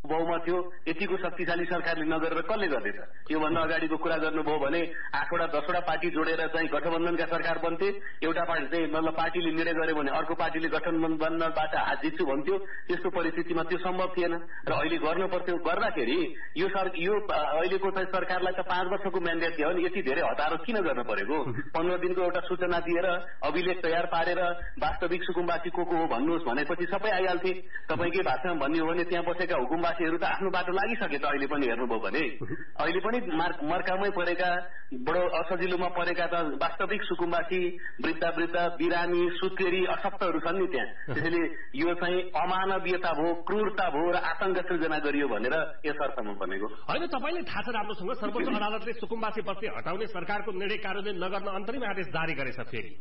बहुमत थियो, यतिको शक्तिशाली सरकारले नगरेर कसले गर्दैछ? योभन्दा अगाडिको कुरा गर्नुभयो भने 8वटा 10वटा पार्टी जोडेर चाहिँ गठबन्धनका सरकार बन्थे। एउटा पार्टी चाहिँ मतलब पार्टीले निर्णय गर्यो भने अर्को पार्टीले गठबन्धनबाट हात जित्छु भन्थ्यो। त्यस्तो परिस्थितिमा त्यो सम्भव थिएन र अहिले गर्नु पर्थ्यो। गर्दाखेरि यो अहिलेको चाहिँ सरकारलाई त 5 वर्षको म्यान्डेट थियो भने यति धेरै हतारो किन गर्न परेको? 15 दिनको एउटा सूचना दिएर अभिलेख तयार पारेर वास्तविक सुकुम्बासी को हो भन्नुहोस् भनेपछि सबै आइहाल्थे। तपाईँकै भाषामा भन्ने हो भने त्यहाँ बसेका हुकुमवासीहरू त आफ्नो बाटो लागिसके त अहिले पनि हेर्नुभयो भने अहिले पनि मर्कामै परेका बडो असजिलोमा परेका त वास्तविक सुकुम्बासी वृद्ध बिरामी सुत्केरी अशक्तहरू छन् नि त्यहाँ। त्यसैले यो चाहिँ अमानवीयता भयो, क्रूरता भयो र आतंक सृजना गरियो भनेर यस अर्थमा भनेको होइन। तपाईँले थाहा छ राम्रोसँग सर्वोच्च अदालतले सुकुम्बासी बस्ती हटाउने सरकारको निर्णय कार्यान्वयन नगर्न अन्तरिम आदेश जारी गरेछ फेरि,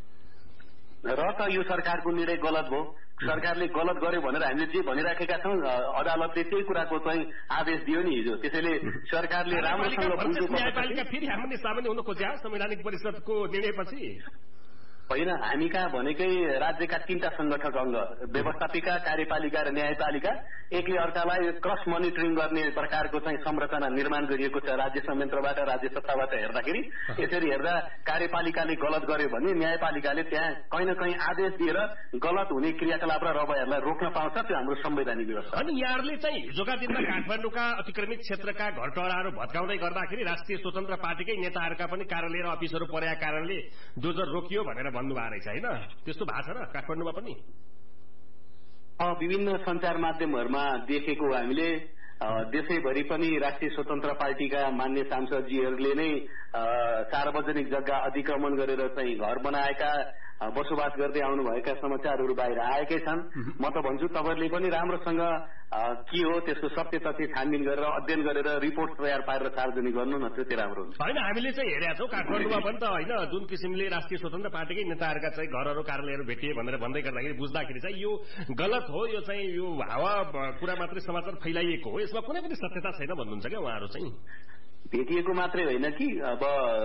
र त यो सरकारको निर्णय गलत भयो। सरकारले गलत गर्यो भनेर हामीले जे भनिराखेका छौँ अदालतले त्यही कुराको चाहिँ आदेश दियो नि हिजो। त्यसैले सरकारले राम्रोसँग न्यायपालिका फेरि हाम्रो सामान्य हुन खोज्या संवैधानिक परिषदको निर्णयपछि होइन। हामी कहाँ भनेकै राज्यका 3टा संगठक अङ्ग व्यवस्थापिका, कार्यपालिका र न्यायपालिका एकले अर्कालाई क्रस मोनिटरिङ गर्ने प्रकारको चाहिँ संरचना निर्माण गरिएको छ राज्य संयन्त्रबाट, राज्य सत्ताबाट हेर्दाखेरि। यसरी हेर्दा कार्यपालिकाले गलत गर्यो भने न्यायपालिकाले त्यहाँ कहीँ न कहीँ आदेश दिएर गलत हुने क्रियाकलाप र रवैयाहरूलाई रोक्न पाउँछ। त्यो हाम्रो संवैधानिक व्यवस्था। अनि यहाँहरूले चाहिँ हिजोका दिनमा काठमाडौँका अतिक्रमित क्षेत्रका घरटराहरू भत्काउँदै गर्दाखेरि राष्ट्रिय स्वतन्त्र पार्टीकै नेताहरूका पनि कार्यालय र अफिसहरू परेका कारणले डोजर रोकियो भनेर भन्नुभएको रहेछ होइन? त्यस्तो भएको छ र काठमाडौँमा पनि? विभिन्न सञ्चार माध्यमहरूमा देखेको हामीले देशैभरि पनि राष्ट्रिय स्वतन्त्र पार्टीका मान्य सांसदजीहरूले नै सार्वजनिक जग्गा अतिक्रमण गरेर चाहिँ घर बनाएका बसोबास गर्दै आउनुभएका समाचारहरू बाहिर आएकै छन्। म त भन्छु तपाईँहरूले पनि राम्रोसँग के हो त्यसको सत्य तथ्य छानबिन गरेर अध्ययन गरेर रिपोर्ट तयार पारेर सार्वजनिक गर्नु न, त्यो राम्रो हुन्छ। होइन, हामीले चाहिँ हेरेका छौँ काठमाडौँमा पनि त होइन, जुन किसिमले राष्ट्रिय स्वतन्त्र पार्टीकै नेताहरूका चाहिँ घरहरू कार्यालयहरू भेटिए भनेर भन्दै गर्दाखेरि बुझ्दाखेरि चाहिँ यो गलत हो, यो चाहिँ यो हावा कुरा मात्रै समाचार फैलाइएको हो, यसमा कुनै पनि सत्यता छैन भन्नुहुन्छ क्या उहाँहरू चाहिँ? भेटिएको मात्रै होइन कि अब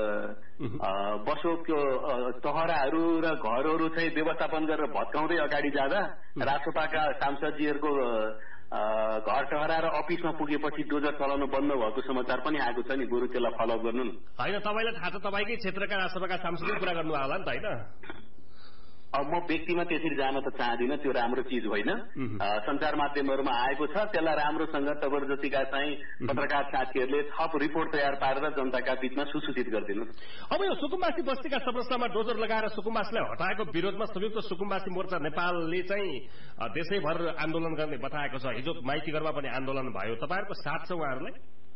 बसोको टहराहरू र घरहरू चाहिँ व्यवस्थापन गरेर भत्काउँदै अगाडि जाँदा रासोपाका सांसदजीहरूको घर टहरा र अफिसमा पुगेपछि डोजर चलाउनु बन्द भएको समाचार पनि आएको छ नि। बरु त्यसलाई फलो गर्नु न। होइन, तपाईँलाई थाहा छ तपाईँकै क्षेत्रका रासोपाका सांसदको कुरा गर्नु होला नि त होइन? अब म व्यक्तिमा त्यसरी जान त चाहदिनँ, त्यो राम्रो चिज होइन। सञ्चार माध्यमहरूमा आएको छ, त्यसलाई राम्रोसँग जबरजस्तीका चाहिँ पत्रकार साथीहरूले थप रिपोर्ट तयार पारेर जनताका बीचमा सुसूचित गरिदिनु। अब यो सुकुम्बासी बस्तीका संरचनामा डोजर लगाएर सुकुम्बासीलाई हटाएको विरोधमा संयुक्त सुकुम्बासी मोर्चा नेपालले चाहिँ देशैभर आन्दोलन गर्ने बताएको छ। हिजो माइतीघरमा पनि आन्दोलन भयो, तपाईँहरूको साथ छ उहाँहरूलाई?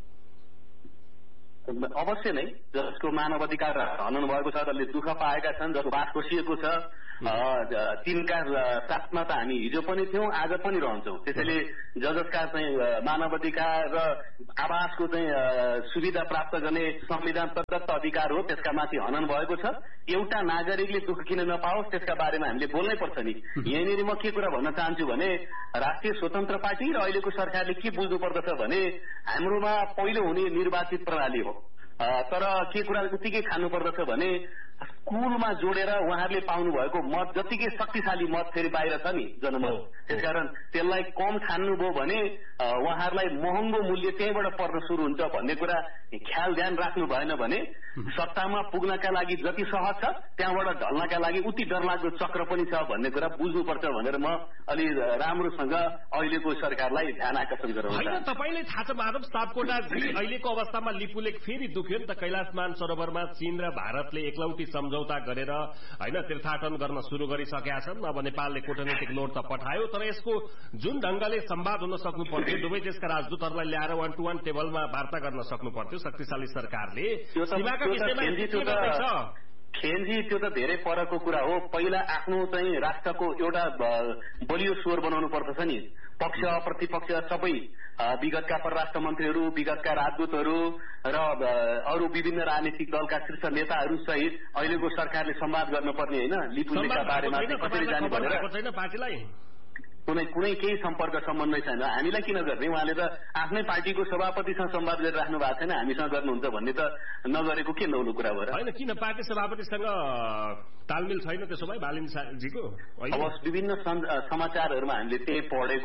अवश्य नै, जसको मानव अधिकार हनन भएको छ, जसले दुःख पाएका छन्, जसको बास कोसिएको छ, तिनका साथमा त हामी हिजो पनि थियौँ, आज पनि रहन्छौँ। त्यसैले जसका चाहिँ मानव अधिकार र आवासको चाहिँ सुविधा प्राप्त गर्ने संविधान प्रदत्त अधिकार हो त्यसका माथि हनन भएको छ। एउटा नागरिकले दुःख किन नपाओस् त्यसका बारेमा हामीले बोल्नै पर्छ नि। यहीँनिर म के कुरा भन्न चाहन्छु भने राष्ट्रिय स्वतन्त्र पार्टी र अहिलेको सरकारले के बुझ्नु पर्दछ भने हाम्रोमा पहिलो हुने निर्वाचित प्रणाली हो, तर के कुरा उत्तिकै खानु पर्दछ भने स्कुलमा जोडेर उहाँहरूले पाउनु भएको मत जतिकै शक्तिशाली मत फेरि बाहिर छ नि जनमत। त्यसकारण त्यसलाई कम ठान्नुभयो भने उहाँहरूलाई महँगो मूल्य त्यहीँबाट पर्न सुरु हुन्छ भन्ने कुरा ख्याल ध्यान राख्नु भएन भने सत्तामा पुग्नका लागि जति सहज छ त्यहाँबाट ढल्नका लागि उति डरलाग्दो चक्र पनि छ भन्ने कुरा बुझ्नुपर्छ भनेर म अलि राम्रोसँग अहिलेको सरकारलाई ध्यान आकर्षण गराउँछु। होइन, तपाईँले थाहा छ माधव सापकोटाजी अहिलेको अवस्थामा लिपुलेख फेरि दुख्यो नि त। कैलाशमान सरोवरमा चीन र भारतले एकलौटी सम्झौता गरेर होइन तीर्थाटन गर्न सुरु गरिसकेका छन्। अब नेपालले कूटनीतिक नोट त पठायो, तर यसको जुन ढंगले संवाद हुन सक्नु पर्थ्यो, दुवै देशका राजदूतहरूलाई ल्याएर 1-to-1 टेबलमा वार्ता गर्न सक्नु पर्थ्यो शक्तिशाली सरकारले। सीमाका विषयमा के गर्दैछ खेनजी? त्यो त धेरै परको कुरा हो। पहिला आफ्नो चाहिँ राष्ट्रको एउटा बलियो स्वर बनाउनु पर्दछ नि। पक्ष प्रतिपक्ष सबै विगतका परराष्ट्र मन्त्रीहरू, विगतका राजदूतहरू र अरू विभिन्न राजनीतिक दलका शीर्ष नेताहरू सहित अहिलेको सरकारले संवाद गर्नुपर्ने होइन। लिपुलेखका बारेमा कसरी जाने भनेर पार्टीलाई कुनै केही सम्पर्क सम्बन्धै छैन। हामीलाई किन गर्ने? उहाँले त आफ्नै पार्टीको सभापतिसँग संवाद गरिराख्नु भएको छैन, हामीसँग गर्नुहुन्छ भन्ने त नगरेको के नौलो कुरा भएर? होइन, किन पार्टी सभापतिसँग तालमेल छैन त्यसो भए बालिनजीको? अब विभिन्न समाचारहरूमा हामीले त्यही पढेको हो।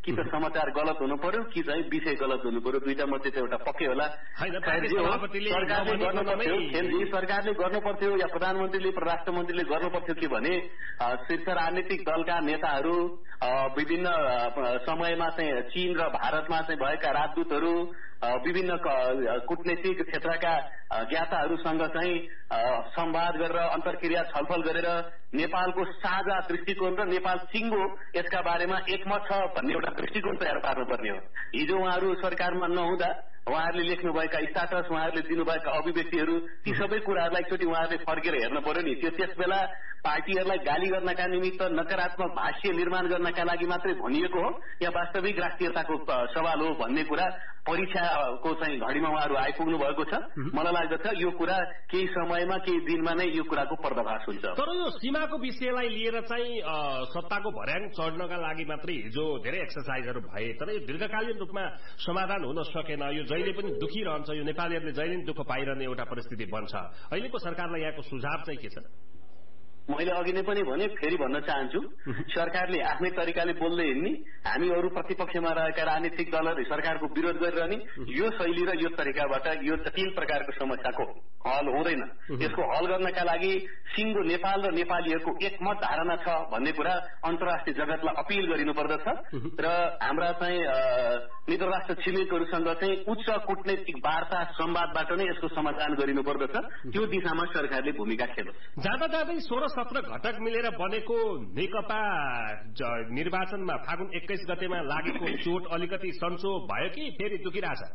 कि त समाचार गलत हुनु पर्यो कि चाहिँ विषय गलत हुनु पर्यो, दुईटा मध्ये चाहिँ एउटा पक्कै होला। सरकारले गर्नुपर्थ्यो या प्रधानमन्त्रीले राष्ट्र मन्त्रीले गर्नुपर्थ्यो के भने शीर्ष राजनीतिक दलका नेताहरू विभिन्न समयमा चाहिँ चीन र भारतमा चाहिँ भएका राजदूतहरू विभिन्न कूटनीतिक क्षेत्रका ज्ञाताहरूसँग चाहिँ संवाद गरेर अन्तर्क्रिया छलफल गरेर नेपालको साझा दृष्टिकोण र नेपाल सिङ्गो यसका बारेमा एकमत छ भन्ने एउटा दृष्टिकोण तयार पार्नुपर्ने हो। हिजो उहाँहरू सरकारमा नहुँदा उहाँहरूले लेख्नुभएका स्टाटस, उहाँहरूले दिनुभएका अभिव्यक्तिहरू, ती सबै कुराहरूलाई एकचोटि उहाँहरूले फर्केर हेर्न पर्यो नि। त्यो त्यसबेला पार्टीहरूलाई गाली गर्नका निमित्त नकारात्मक भाष्य निर्माण गर्नका लागि मात्रै भनिएको हो या वास्तविक राष्ट्रियताको सवाल हो भन्ने कुरा परीक्षाको चाहिँ घडीमा उहाँहरू आइपुग्नु भएको छ। मलाई लाग्दछ यो कुरा केही समयमा केही दिनमा नै यो कुराको पर्दाफास हुन्छ। तर यो सीमाको विषयलाई लिएर चाहिँ सत्ताको भर्याङ चढ्नका लागि मात्रै हिजो धेरै एक्सरसाइजहरू भए, तर यो दीर्घकालीन रूपमा समाधान हुन सकेन। यो जहिले पनि दुखी रहन्छ, यो नेपालीहरूले जहिले पनि दुःख पाइरहने एउटा परिस्थिति बन्छ। अहिलेको सरकारलाई यहाँको सुझाव चाहिँ के छ? मैले अघि नै पनि भने, फेरि भन्न चाहन्छु, सरकारले आफ्नै तरिकाले बोल्दै हिँड्ने, हामी अरू प्रतिपक्षमा रहेका राजनीतिक दलहरू सरकारको विरोध गरिरहने, यो शैली र यो तरिकाबाट यो जटिल प्रकारको समस्याको हल हुँदैन। यसको हल गर्नका लागि सिङ्गो नेपाल र नेपालीहरूको एकमत धारणा छ भन्ने कुरा अन्तर्राष्ट्रिय जगतलाई अपिल गरिनुपर्दछ र हाम्रा चाहिँ मित्र राष्ट्र छिमेकहरूसँग चाहिँ उच्च कूटनैतिक वार्ता संवादबाट नै यसको समाधान गरिनुपर्दछ। त्यो दिशामा सरकारले भूमिका खेलोस्। जाँदा जाँदै 16-17 घटक मिलेर बनेको नेकपा निर्वाचनमा फागुन 21 गतेमा लागेको चोट अलिकति सन्चो भयो कि फेरि दुखिरहेछ?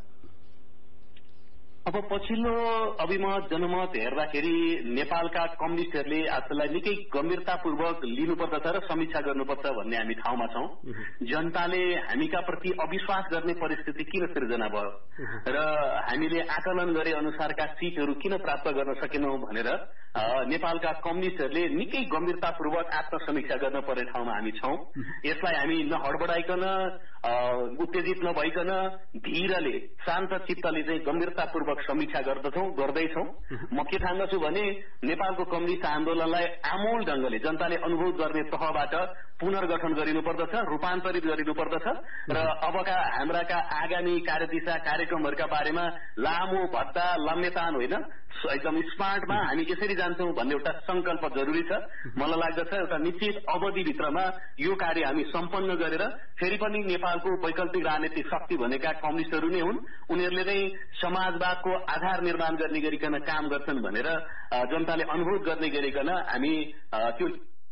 अब पछिल्लो अभिमत जनमत हेर्दाखेरि नेपालका कम्युनिस्टहरूले आजलाई निकै गम्भीरतापूर्वक लिनुपर्दछ र समीक्षा गर्नुपर्छ भन्ने हामी ठाउँमा छौं। जनताले हामीका प्रति अविश्वास गर्ने परिस्थिति किन सिर्जना भयो र हामीले आकलन गरे अनुसारका सीटहरू किन प्राप्त गर्न सकेनौं भनेर नेपालका कम्युनिस्टहरूले निकै गम्भीरतापूर्वक आत्मसमीक्षा गर्न पर्ने ठाउँमा हामी छौं। यसलाई हामी नहडबडाइकन उत्तेजित नभइकन धीरले शान्त चित्तले चाहिँ गम्भीरतापूर्वक समीक्षा गर्दैछौं। म के ठान्दछु भने नेपालको कम्युनिस्ट आन्दोलनलाई आमूल ढंगले जनताले अनुभव गर्ने तहबाट पुनर्गठन गरिनुपर्दछ, रूपान्तरित गरिनुपर्दछ र अबका हाम्राका आगामी कार्यदिशा कार्यक्रमहरूका बारेमा लामो भत्ता लम्बेतान होइन, एकदम स्मार्टमा हामी यसरी जान्छौं भन्ने एउटा संकल्प जरुरी छ। मलाई लाग्दछ एउटा निश्चित अवधिभित्रमा यो कार्य हामी सम्पन्न गरेर फेरि पनि नेपालको वैकल्पिक राजनीतिक शक्ति भनेका कम्युनिस्टहरू नै हुन्, उनीहरूले नै समाजवादको आधार निर्माण गर्ने गरिकन काम गर्छन् भनेर जनताले अनुभव गर्ने गरिकन हामी त्यो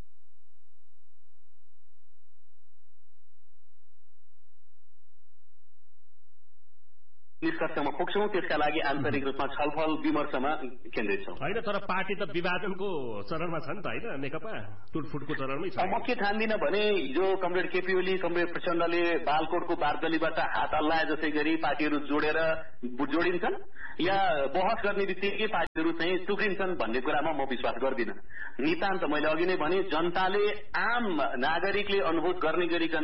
निष्कर्षमा पुग्छौं। त्यसका लागि आन्तरिक रूपमा छलफल विमर्शमा केन्द्रित छौं। होइन, तर पार्टी त विभाजनको चरणमा छ नि त, होइन? नेकपा टुटफुटको चरणमै छ। म के ठान्दिन भने हिजो कमरेड केपी ओली, कमरेड प्रचण्डले बालकोटको बारदलीबाट हात हल्लाए जसै गरी पार्टीहरू जोडिन्छन् या बहस गर्ने बित्तिकै पार्टीहरू चाहिँ टुक्रिन्छन् भन्ने कुरामा म विश्वास गर्दिन। नितान्त मैले अघि नै भने जनताले आम नागरिकले अनुभूत गर्ने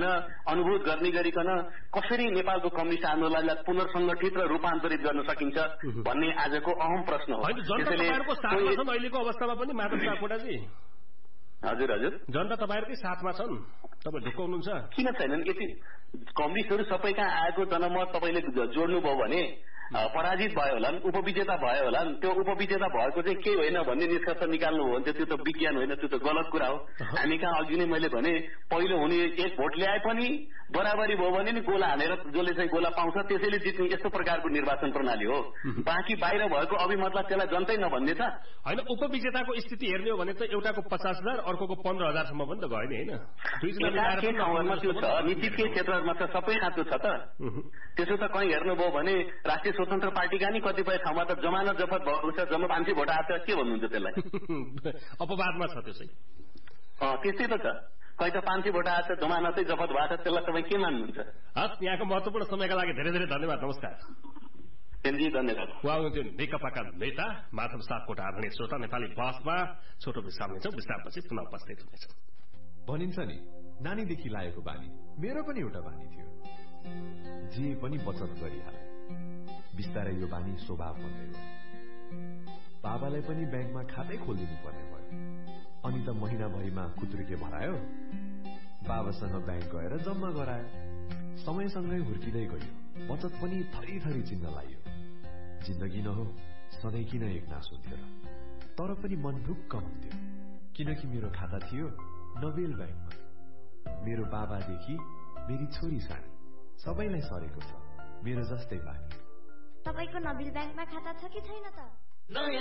गरिकन कसरी नेपालको कम्युनिस्ट आन्दोलनलाई पुनर्संगठित र रूपान्तरित गर्न सकिन्छ भन्ने आजको अहम प्रश्न हो। अहिलेको अवस्थामा पनि माधव सापकोटाजी? हजुर हजुर, जनता तपाईँहरूकै साथमा छन्, तपाईँ ढुक्क हुनुहुन्छ? किन छैनन्? यति कम्युनिस्टहरू सबै कहाँ आएको जनमत तपाईँले जोड्नुभयो भने पराजित भयो होला, उपविजेता भयो होला। त्यो उपविजेता भएको चाहिँ केही होइन भन्ने निष्कर्ष निकाल्नु हो भने त्यो त विज्ञान होइन, त्यो त गलत कुरा हो। हामी कहाँ अघि नै मैले भने पहिलो हुने एक भोट ल्याए पनि बराबरी भयो भने नि गोला हानेर जसले चाहिँ गोला पाउँछ त्यसैले जित्ने, यस्तो प्रकारको निर्वाचन प्रणाली हो। बाँकी बाहिर भएको अभिमतलाई त्यसलाई जनतै नभन्ने त होइन। उपविजेताको स्थिति हेर्ने हो भने त एउटाको 50,000 अर्कोको 15,000 सम्म पनि त गयो नि, होइन? ठाउँहरूमा त्यो छ, निश्चित केही क्षेत्रहरूमा त सबै खाँचो छ त। त्यसो त कहीँ हेर्नुभयो भने राष्ट्रिय स्वतन्त्र पार्टीका नि कतिपय ठाउँमा त जमानत जफत भएको छ, जम्मा 500 भोट आएको छ। के भन्नुहुन्छ त्यसलाई? अपवादमा छ त्यसै। त्यस्तै त छ, कहीँ त 500 भोट आएको छ, जमानतै जफत भएको छ, त्यसलाई तपाईँ के मान्नुहुन्छ? हस्, यहाँको महत्वपूर्ण समयका लागि धेरै धेरै धन्यवाद। नमस्कार। धन्यवाद। उहाँ हुनुहुन्थ्यो नेकपाका नेता माधव सापकोटा। आदरणीय श्रोता, नेपाली बहसमा छोटो विश्राम लिन्छौँ, विश्रामपछि पुनः उपस्थित हुनेछौँ। भनिन्छ नि, नानीदेखि लागेको बानी मेरो पनि एउटा बानी थियो, जे पनि बचत गरिहाले। बिस्तारै यो बानी स्वभाव बन्दै गयो। बाबालाई पनि ब्याङ्कमा खातै खोलिदिनु पर्ने भयो। अनि त महिनाभरिमा खुत्रुके भरायो, बाबासँग ब्याङ्क गएर जम्मा गरायो। समयसँगै हुर्किँदै गयो, बचत पनि थरी थरी चिन्न लाग्यो। जिन्दगी न हो सधैँ किन एक नास हुन्थ्यो र? तर पनि मन ढुक्क हुन्थ्यो, किनकि मेरो खाता थियो नोबेल ब्याङ्कमा। मेरो बाबादेखि मेरी छोरी सानी सबैलाई सरेको छ मेरो जस्तै बानी। तपाईको नोबेल ब्याङ्कमा खाता छ कि छैन त?